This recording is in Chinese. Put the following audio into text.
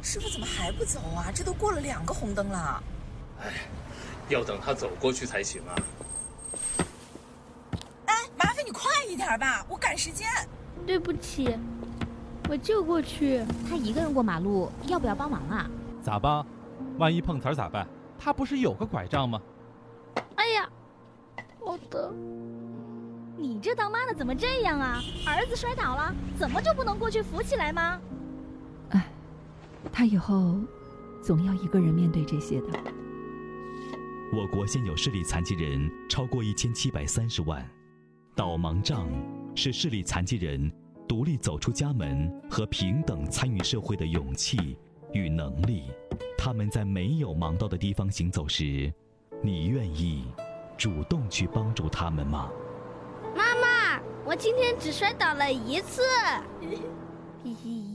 师傅怎么还不走啊？这都过了2个红灯了。 哎，要等他走过去才行啊。 哎，麻烦你快一点吧，我赶时间。 对不起，我就过去。 他一个人过马路，要不要帮忙啊？ 咋帮？万一碰瓷儿咋办？他不是有个拐杖吗？ 哎呀，好的。 你这当妈的怎么这样啊？儿子摔倒了，怎么就不能过去扶起来吗？ 哎，他以后总要一个人面对这些的。 我国现有视力残疾人超过1730万，导盲杖是视力残疾人独立走出家门和平等参与社会的勇气与能力。他们在没有盲道的地方行走时，你愿意主动去帮助他们吗？ 妈妈，我今天只摔倒了1次。嘿嘿。